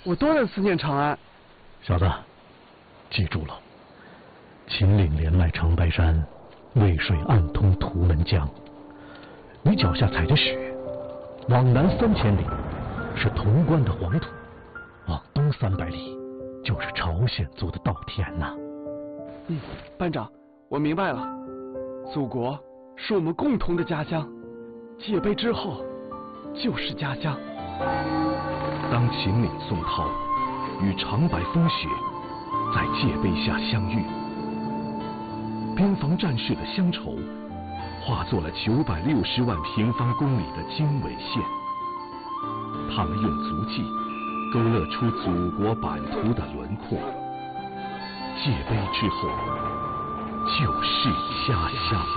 我多能思念长安。 小子，记住了，秦岭连赖长白山，渭水暗通图门江。你脚下踩着雪，往南3000里是潼关的黄土，往东300里就是朝鲜族的稻田呐。 班长，我明白了。祖国是我们共同的家乡，界碑之后就是家乡。 当秦岭宋涛与长白风雪在界碑下相遇，边防战士的乡愁化作了960万平方公里的经纬线，他们用足迹勾勒出祖国版图的轮廓。界碑之后就是家乡。